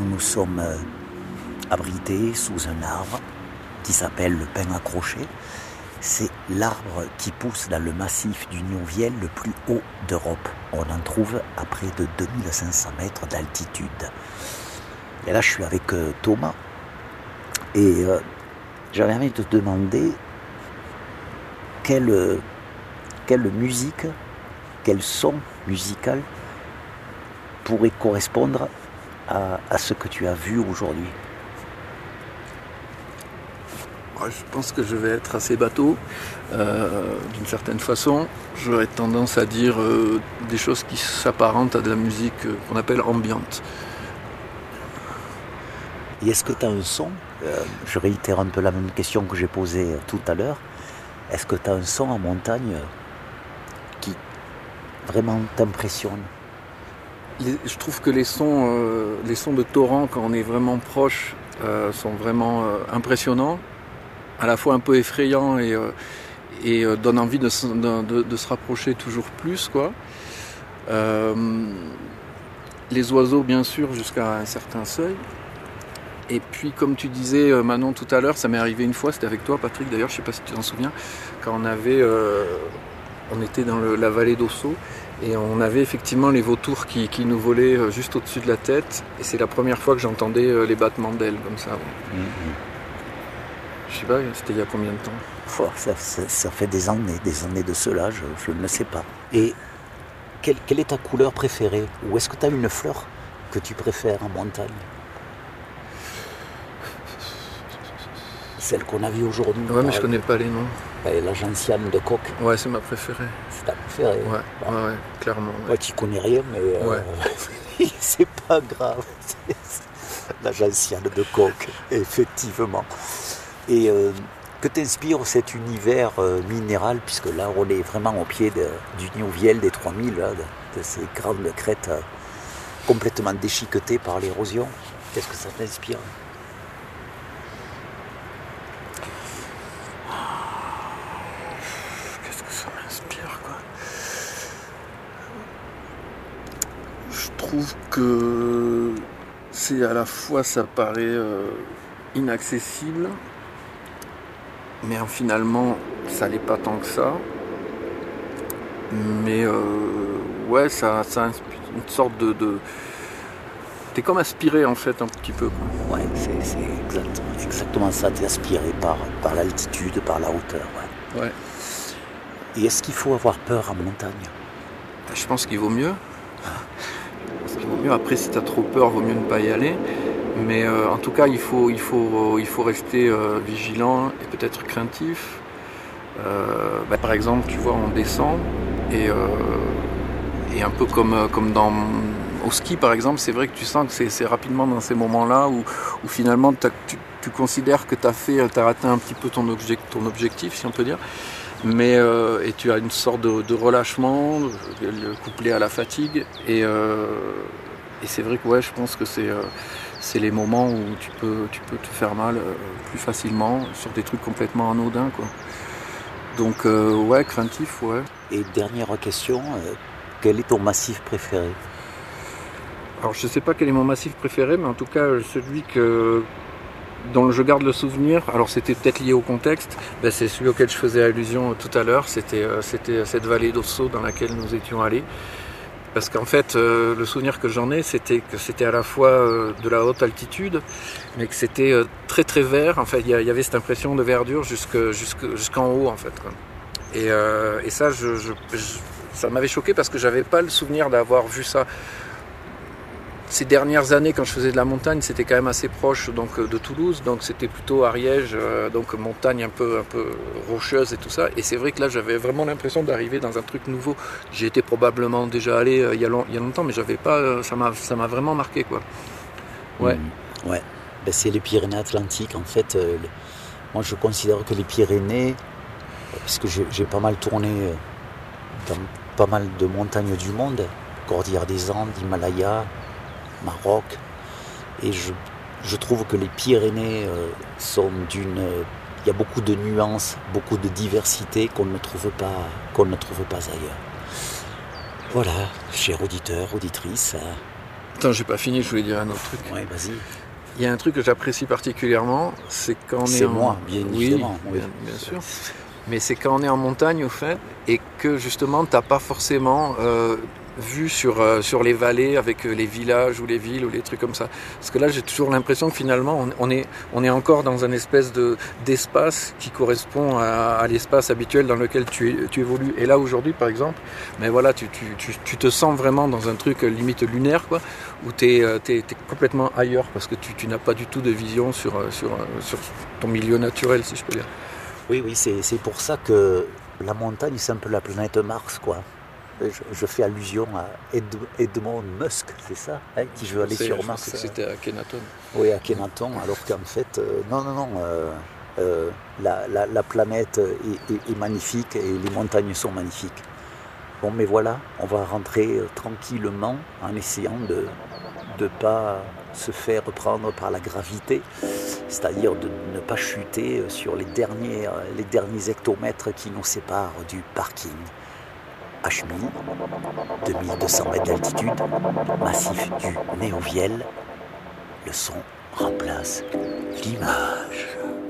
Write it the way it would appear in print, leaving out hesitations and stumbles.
nous nous sommes abrités sous un arbre qui s'appelle le pin accroché. C'est l'arbre qui pousse dans le massif du Nionviel le plus haut d'Europe. On en trouve à près de 2500 mètres d'altitude. Et là, je suis avec Thomas. Et j'avais envie de te demander quelle musique, quel son musical pourrait correspondre à ce que tu as vu aujourd'hui. Je pense que je vais être assez bateau, d'une certaine façon. J'aurais tendance à dire des choses qui s'apparentent à de la musique qu'on appelle ambiante. Et est-ce que tu as un son, je réitère un peu la même question que j'ai posée tout à l'heure, est-ce que tu as un son en montagne qui vraiment t'impressionne ? Je trouve que les sons de torrent, quand on est vraiment proche, sont vraiment impressionnants, à la fois un peu effrayants et donnent envie de se rapprocher toujours plus, quoi. Les oiseaux, bien sûr, jusqu'à un certain seuil. Et puis, comme tu disais, Manon, tout à l'heure, ça m'est arrivé une fois, c'était avec toi, Patrick, d'ailleurs, je ne sais pas si tu t'en souviens, quand on était dans la vallée d'Ossau, et on avait effectivement les vautours qui nous volaient juste au-dessus de la tête, et c'est la première fois que j'entendais les battements d'ailes, comme ça. Ouais. Je sais pas, c'était il y a combien de temps ? Ça fait des années de cela, je ne sais pas. Et quelle est ta couleur préférée ? Ou est-ce que tu as une fleur que tu préfères en montagne ? Celle qu'on a vue aujourd'hui. Ouais, mais je connais pas les noms. La gentiane de coq. Ouais, c'est ma préférée. C'est ta préférée ? Ouais, clairement. Ouais. Moi, tu connais rien, mais c'est pas grave. La gentiane de coq, effectivement. Et que t'inspire cet univers minéral, puisque là, on est vraiment au pied du Nionviel des 3000, là, de ces grandes crêtes complètement déchiquetées par l'érosion. Qu'est-ce que ça t'inspire ? Je trouve que c'est à la fois, ça paraît inaccessible, mais finalement ça l'est pas tant que ça. Mais ça inspire une sorte de... T'es comme inspiré en fait un petit peu, quoi. Ouais, c'est exactement ça, t'es inspiré par l'altitude, par la hauteur. Ouais. Et est-ce qu'il faut avoir peur en montagne ? Je pense qu'il vaut mieux. Après, si t'as trop peur, vaut mieux ne pas y aller. Mais en tout cas, il faut rester vigilant et peut-être craintif. Par exemple, tu vois, on descend et un peu comme au ski, par exemple, c'est vrai que tu sens que c'est rapidement dans ces moments-là où finalement tu considères que t'as raté un petit peu ton objectif, si on peut dire. Mais et tu as une sorte de relâchement couplé à la fatigue et c'est vrai que je pense que c'est les moments où tu peux te faire mal plus facilement sur des trucs complètement anodins, quoi. Donc craintif, ouais. Et dernière question, quel est ton massif préféré ? Alors je sais pas quel est mon massif préféré, mais en tout cas celui dont je garde le souvenir, alors c'était peut-être lié au contexte, c'est celui auquel je faisais allusion tout à l'heure, c'était cette vallée d'Ossau dans laquelle nous étions allés. Parce qu'en fait, le souvenir que j'en ai, c'était que c'était à la fois de la haute altitude, mais que c'était très très vert. En fait, il y avait cette impression de verdure jusqu'en haut, en fait, quoi. Et ça, ça m'avait choqué parce que j'avais pas le souvenir d'avoir vu ça. Ces dernières années, quand je faisais de la montagne, c'était quand même assez proche donc de Toulouse, donc c'était plutôt Ariège, donc montagne un peu rocheuse et tout ça. Et c'est vrai que là, j'avais vraiment l'impression d'arriver dans un truc nouveau. J'y étais probablement déjà allé il y a longtemps, mais j'avais pas, ça m'a vraiment marqué, quoi. Ouais. Ouais. C'est les Pyrénées-Atlantiques, en fait. Moi, je considère que les Pyrénées, puisque j'ai pas mal tourné dans pas mal de montagnes du monde, Cordillère des Andes, Himalaya, Maroc, et je trouve que les Pyrénées sont il y a beaucoup de nuances, beaucoup de diversité qu'on ne trouve pas ailleurs. Voilà, chers auditeurs, auditrices, Attends, j'ai pas fini, je voulais dire un autre truc. Oui, vas-y. Il y a un truc que j'apprécie particulièrement, c'est quand on est C'est moi, bien évidemment. Oui, bien sûr. Mais c'est quand on est en montagne, au fait, et que justement, t'as pas forcément vue sur les vallées avec les villages ou les villes ou les trucs comme ça. Parce que là, j'ai toujours l'impression que finalement, on est encore dans une espèce d'espace qui correspond à l'espace habituel dans lequel tu évolues. Et là, aujourd'hui, par exemple, mais voilà, tu te sens vraiment dans un truc limite lunaire, quoi, où t'es complètement ailleurs parce que tu n'as pas du tout de vision sur ton milieu naturel, si je peux dire. Oui, oui, c'est pour ça que la montagne, c'est un peu la planète Mars, quoi. Je fais allusion à Edmond Musk, c'est ça, hein, qui veut aller sur Mars. C'était à Kenaton. Oui, à Kenaton, alors qu'en fait, non, la planète est magnifique et les montagnes sont magnifiques. Bon, mais voilà, on va rentrer tranquillement en essayant de ne pas se faire prendre par la gravité, c'est-à-dire de ne pas chuter sur les derniers hectomètres qui nous séparent du parking. Hmi, 2200 mètres d'altitude, massif du Néoviel, le son remplace l'image.